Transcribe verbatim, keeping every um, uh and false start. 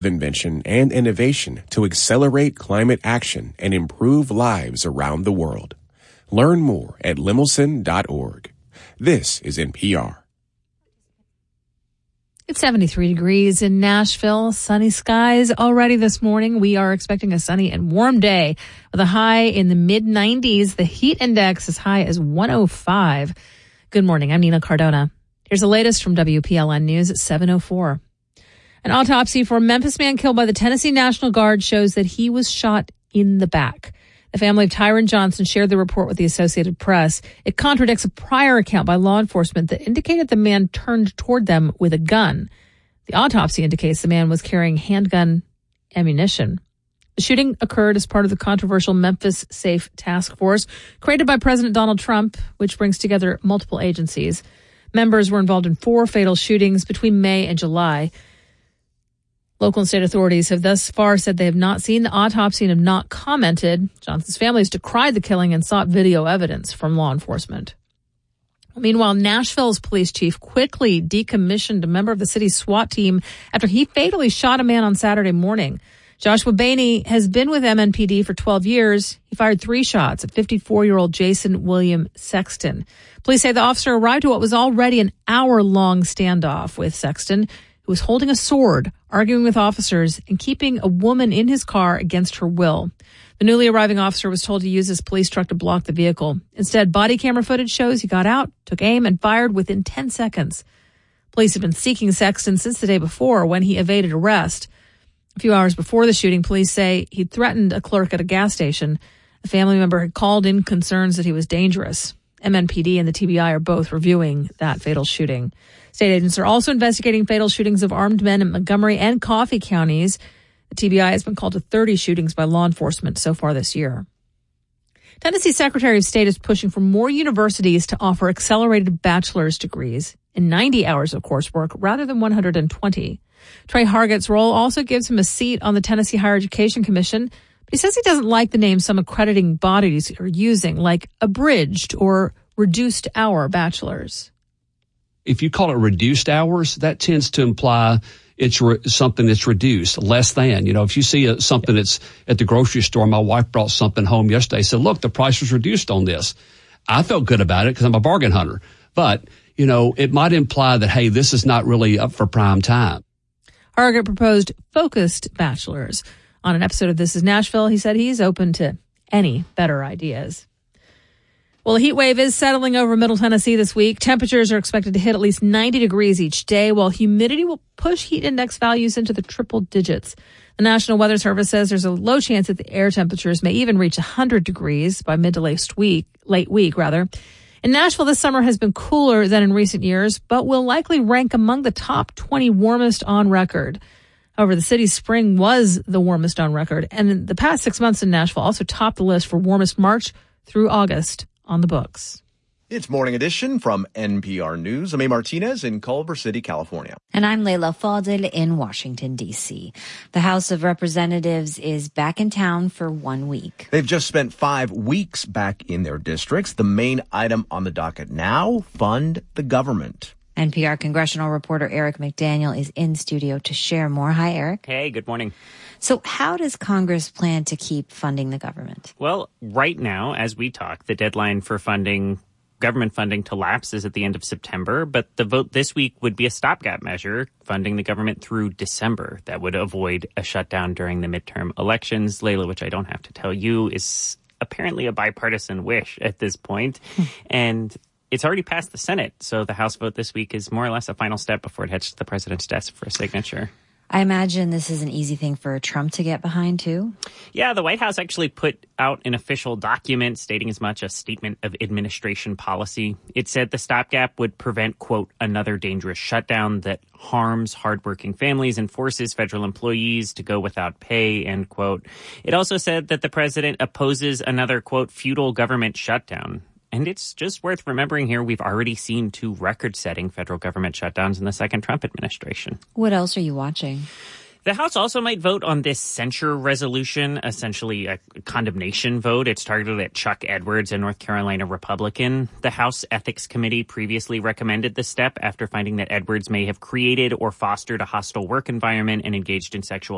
invention and innovation to accelerate climate action and improve lives around the world. Learn more at lemelson dot org. This is N P R. It's seventy-three degrees in Nashville. Sunny skies already this morning. We are expecting a sunny and warm day with a high in the mid nineties. The heat index as high as one oh five. Good morning. I'm Nina Cardona. Here's the latest from W P L N News at seven oh four. An autopsy for a Memphis man killed by the Tennessee National Guard shows that he was shot in the back. The family of Tyron Johnson shared the report with the Associated Press. It contradicts a prior account by law enforcement that indicated the man turned toward them with a gun. The autopsy indicates the man was carrying handgun ammunition. The shooting occurred as part of the controversial Memphis Safe Task Force created by President Donald Trump, which brings together multiple agencies. Members were involved in four fatal shootings between May and July. Local and state authorities have thus far said they have not seen the autopsy and have not commented. Johnson's family has decried the killing and sought video evidence from law enforcement. Meanwhile, Nashville's police chief quickly decommissioned a member of the city's SWAT team after he fatally shot a man on Saturday morning. Joshua Bainey has been with M N P D for twelve years. He fired three shots at fifty-four-year-old Jason William Sexton. Police say the officer arrived at what was already an hour-long standoff with Sexton, who was holding a sword, arguing with officers, and keeping a woman in his car against her will. The newly arriving officer was told to use his police truck to block the vehicle. Instead, body camera footage shows he got out, took aim, and fired within ten seconds. Police have been seeking Sexton since the day before when he evaded arrest. A few hours before the shooting, police say he threatened a clerk at a gas station. A family member had called in concerns that he was dangerous. M N P D and the T B I are both reviewing that fatal shooting. State agents are also investigating fatal shootings of armed men in Montgomery and Coffee counties. The T B I has been called to thirty shootings by law enforcement so far this year. Tennessee Secretary of State is pushing for more universities to offer accelerated bachelor's degrees in ninety hours of coursework rather than one hundred twenty. Trey Hargett's role also gives him a seat on the Tennessee Higher Education Commission, but he says he doesn't like the name some accrediting bodies are using, like abridged or reduced hour bachelors. If you call it reduced hours, that tends to imply it's re- something that's reduced, less than. You know, if you see a, something that's at the grocery store, my wife brought something home yesterday, said, look, the price was reduced on this. I felt good about it because I'm a bargain hunter. But, you know, it might imply that, hey, this is not really up for prime time. Hargett proposed focused bachelors. On an episode of This is Nashville, he said he's open to any better ideas. Well, a heat wave is settling over Middle Tennessee this week. Temperatures are expected to hit at least ninety degrees each day, while humidity will push heat index values into the triple digits. The National Weather Service says there's a low chance that the air temperatures may even reach one hundred degrees by mid to late week, late week rather. In Nashville, this summer has been cooler than in recent years, but will likely rank among the top twenty warmest on record. However, the city's spring was the warmest on record, and in the past six months in Nashville also topped the list for warmest March through August on the books. It's Morning Edition from N P R News. I'm A. Martinez in Culver City, California. And I'm Leila Fadel in Washington, D C. The House of Representatives is back in town for one week. They've just spent five weeks back in their districts. The main item on the docket now, fund the government. N P R congressional reporter Eric McDaniel is in studio to share more. Hi, Eric. Hey, good morning. So how does Congress plan to keep funding the government? Well, right now, as we talk, the deadline for funding government funding to lapse is at the end of September, but the vote this week would be a stopgap measure funding the government through December that would avoid a shutdown during the midterm elections. Layla, which I don't have to tell you, is apparently a bipartisan wish at this point. And it's already passed the Senate, so the House vote this week is more or less a final step before it heads to the president's desk for a signature. I imagine this is an easy thing for Trump to get behind, too. Yeah, the White House actually put out an official document stating as much, a statement of administration policy. It said the stopgap would prevent, quote, another dangerous shutdown that harms hardworking families and forces federal employees to go without pay, end quote. It also said that the president opposes another, quote, feudal government shutdown. And it's just worth remembering here, we've already seen two record-setting federal government shutdowns in the second Trump administration. What else are you watching? The House also might vote on this censure resolution, essentially a condemnation vote. It's targeted at Chuck Edwards, a North Carolina Republican. The House Ethics Committee previously recommended the step after finding that Edwards may have created or fostered a hostile work environment and engaged in sexual